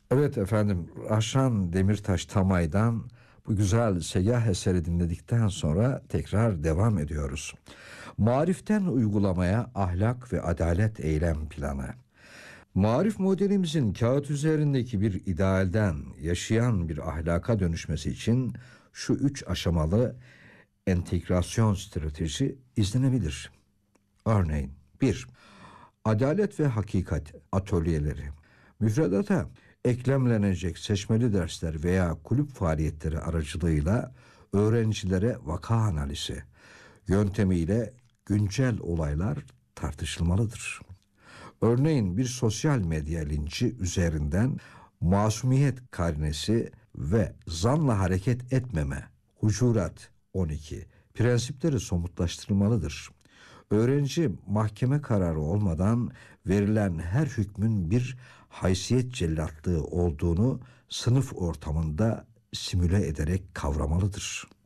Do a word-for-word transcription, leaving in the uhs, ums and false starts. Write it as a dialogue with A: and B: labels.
A: Evet efendim, Rahşan Demirtaş Tamay'dan bu güzel seyyah eseri dinledikten sonra tekrar devam ediyoruz. Mariften uygulamaya ahlak ve adalet eylem planı. Marif modelimizin kağıt üzerindeki bir idealden yaşayan bir ahlaka dönüşmesi için şu üç aşamalı entegrasyon strateji izlenebilir. Örneğin bir, Adalet ve hakikat atölyeleri. Müfredata eklemlenecek seçmeli dersler veya kulüp faaliyetleri aracılığıyla öğrencilere vaka analizi yöntemiyle güncel olaylar tartışılmalıdır. Örneğin bir sosyal medya linci üzerinden masumiyet karinesi ve zanla hareket etmeme, hucurat on iki prensipleri somutlaştırılmalıdır. Öğrenci mahkeme kararı olmadan verilen her hükmün bir haysiyet cellatlığı olduğunu sınıf ortamında simüle ederek kavramalıdır.